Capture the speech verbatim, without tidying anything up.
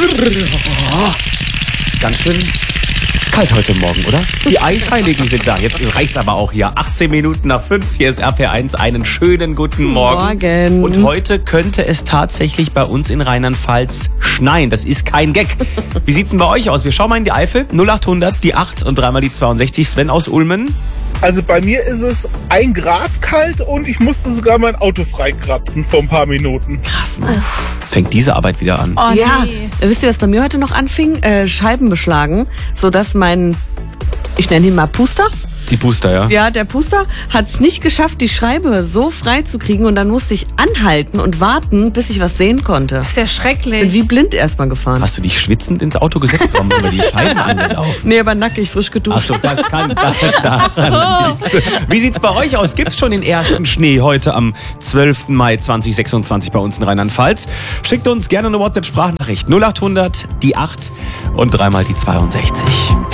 Ganz schön kalt heute Morgen, oder? Die Eisheiligen sind da. Jetzt reicht's aber auch hier. achtzehn Minuten nach fünf. Hier ist R P R eins. Einen schönen guten Morgen. Morgen. Und heute könnte es tatsächlich bei uns in Rheinland-Pfalz schneien. Das ist kein Gag. Wie sieht's denn bei euch aus? Wir schauen mal in die Eifel. null acht hundert, die acht und dreimal die zweiundsechzig. Sven aus Ulmen. Also bei mir ist es ein Grad kalt und ich musste sogar mein Auto freikratzen vor ein paar Minuten. Krass, ne? Fängt diese Arbeit wieder an. Oh, ja, nee. Wisst ihr, was bei mir heute noch anfing? Äh, Scheiben beschlagen, sodass mein, ich nenne ihn mal Puster. Die Puster, ja? Ja, der Puster hat es nicht geschafft, die Scheibe so frei zu kriegen und dann musste ich anhalten und warten, bis ich was sehen konnte. Das ist ja schrecklich. Bin wie blind erstmal gefahren. Hast du dich schwitzend ins Auto gesetzt, warum über die Scheiben angelaufen? Nee, aber nackig, frisch geduscht. Achso, das kann da, daran liegen. Wie sieht's bei euch aus? Gibt's schon den ersten Schnee heute am zwölften Mai zweitausendsechsundzwanzig bei uns in Rheinland-Pfalz? Schickt uns gerne eine WhatsApp-Sprachnachricht null acht hundert, die acht und dreimal die zweiundsechzig.